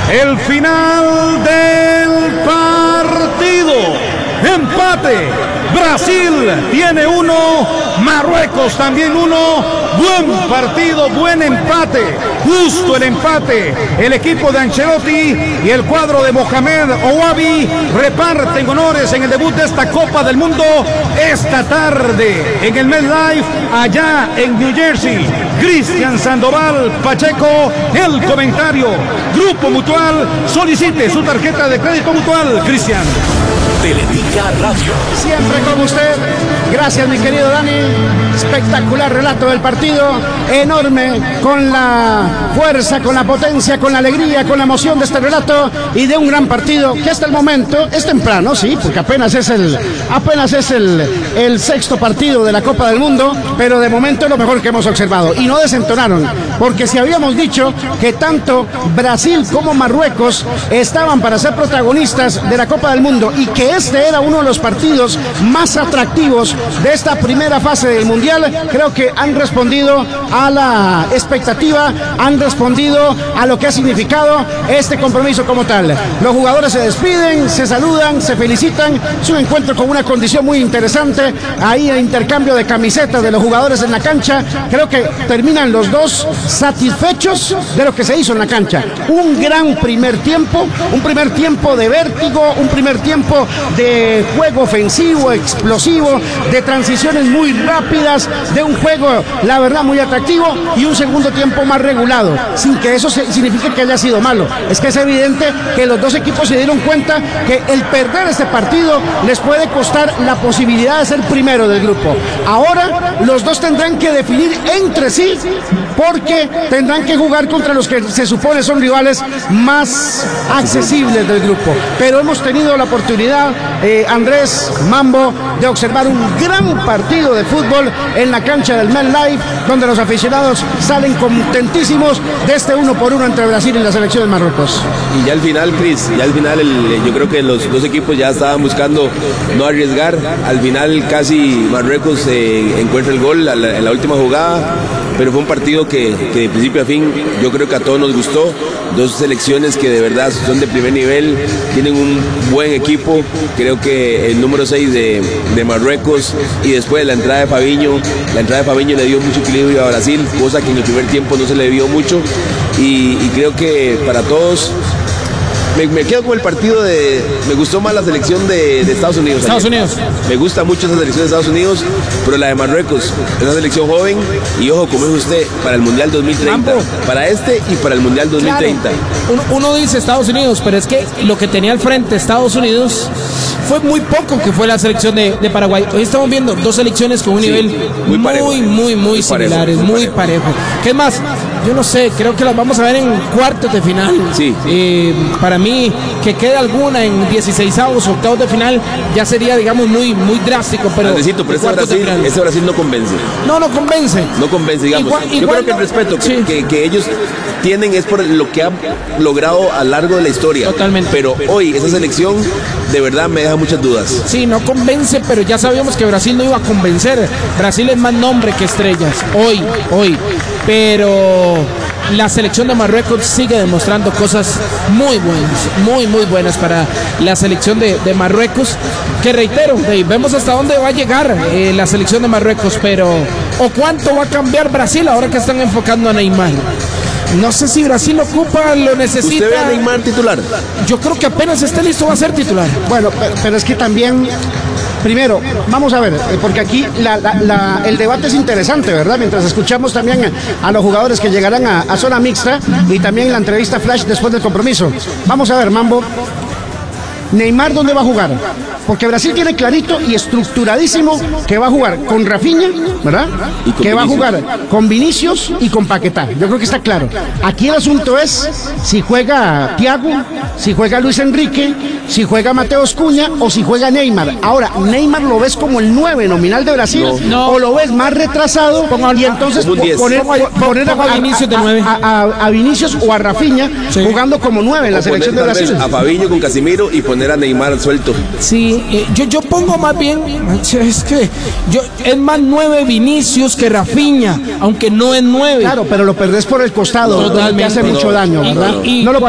el final del partido. Empate. Brasil tiene uno, Marruecos también uno. Buen partido, buen empate, justo el empate. El equipo de Ancelotti y el cuadro de Mohamed Ouabi reparten honores en el debut de esta Copa del Mundo esta tarde en el MetLife allá en New Jersey. Cristian Sandoval Pacheco, el comentario. Grupo Mutual, solicite su tarjeta de crédito Mutual, Cristian. Teletica Radio. Siempre con usted. Gracias, mi querido Dani. Espectacular relato del partido. Enorme, con la fuerza, con la potencia, con la alegría, con la emoción de este relato y de un gran partido que hasta el momento es temprano, sí, porque apenas es el sexto partido de la Copa del Mundo, pero de momento es lo mejor que hemos observado. Y no desentonaron, porque si habíamos dicho que tanto Brasil como Marruecos estaban para ser protagonistas de la Copa del Mundo y que este era uno de los partidos más atractivos de esta primera fase del Mundial, creo que han respondido a la expectativa, han respondido a lo que ha significado este compromiso como tal. Los jugadores se despiden, se saludan, se felicitan. Es un encuentro con una condición muy interesante. Ahí el intercambio de camisetas de los jugadores en la cancha. Creo que terminan los dos satisfechos de lo que se hizo en la cancha. Un gran primer tiempo de vértigo, un primer tiempo de juego ofensivo, explosivo, de transiciones muy rápidas, de un juego, la verdad, muy atractivo, y un segundo tiempo más regulado, sin que eso signifique que haya sido malo. Es que es evidente que los dos equipos se dieron cuenta que el perder este partido les puede costar la posibilidad de ser primero del grupo. Ahora los dos tendrán que definir entre sí, porque tendrán que jugar contra los que se supone son rivales más accesibles del grupo. Pero hemos tenido la oportunidad, Andrés, Mambo, de observar un gran partido de fútbol en la cancha del MetLife, donde los aficionados salen contentísimos de este 1-1 entre Brasil y la selección de Marruecos. Y ya al final, Cris, yo creo que los dos equipos ya estaban buscando no arriesgar. Al final casi Marruecos encuentra el gol en la última jugada, pero fue un partido que de principio a fin yo creo que a todos nos gustó. Dos selecciones que de verdad son de primer nivel, tienen un buen equipo. Creo que el número 6 de Marruecos y después la entrada de Fabinho le dio mucho equilibrio a Brasil, cosa que en el primer tiempo no se le vio mucho, y creo que para todos me quedo con el partido me gustó más la selección de Estados Unidos. Me gusta mucho esa selección de Estados Unidos, pero la de Marruecos es una selección joven y ojo, como dice usted, para el Mundial 2030, para este y para el Mundial 2030. Claro. Uno dice Estados Unidos, pero es que lo que tenía al frente Estados Unidos fue muy poco, que fue la selección de Paraguay. Hoy estamos viendo dos selecciones con un nivel muy similares, muy parejo. ¿Qué es más? Yo no sé, creo que las vamos a ver en cuartos de final. Sí. Para mí, que quede alguna en 16avos o octavos de final, ya sería, digamos, muy drástico. Pero ese Brasil no convence. No convence. No convence, digamos. Yo creo que el respeto que ellos tienen es por lo que han logrado a lo largo de la historia. Totalmente. Pero hoy esa selección de verdad me deja muchas dudas. Sí, no convence, pero ya sabíamos que Brasil no iba a convencer. Brasil es más nombre que estrellas. Hoy. Pero la selección de Marruecos sigue demostrando cosas muy buenas para la selección de Marruecos, que reitero, vemos hasta dónde va a llegar la selección de Marruecos, pero o cuánto va a cambiar Brasil ahora que están enfocando a Neymar. No sé si Brasil lo ocupa, lo necesita. ¿Usted ve a Neymar titular? Yo creo que apenas esté listo va a ser titular. Bueno, pero es que también, primero, vamos a ver, porque aquí el debate es interesante, ¿verdad? Mientras escuchamos también a los jugadores que llegarán a zona mixta y también la entrevista flash después del compromiso. Vamos a ver, Mambo. Neymar, ¿dónde va a jugar? Porque Brasil tiene clarito y estructuradísimo que va a jugar con Rafinha, ¿verdad? Que va a jugar con Vinicius y con Paquetá. Yo creo que está claro. Aquí el asunto es si juega Thiago, si juega Luis Enrique, si juega Mateus Cunha o si juega Neymar. Ahora, ¿Neymar lo ves como el 9 nominal de Brasil? No. ¿O lo ves más retrasado? Y entonces poner a Vinicius de 9. A Vinicius o a Rafinha jugando como 9 en la selección de Brasil. A Fabinho con Casimiro y poner a Neymar suelto. Sí, yo pongo más bien, es que es más 9 Vinicius que Rafinha, aunque no es 9. Claro, pero lo perdés por el costado, que hace mucho daño, ¿verdad? No lo